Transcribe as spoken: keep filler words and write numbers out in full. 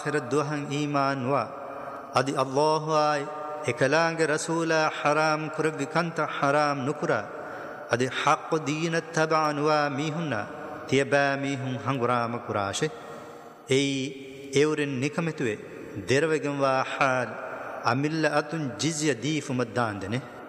دوهن ایمان وا ادی الله وای اکلانگ رسول حرام کرب کنت حرام نکرا ادی حق دین تبعن وا میهنا تیبا میهن هنگرام کراشه ای ایورن نکمتوه دروگم وا حال امیل اتون جزیه دیف مداندنه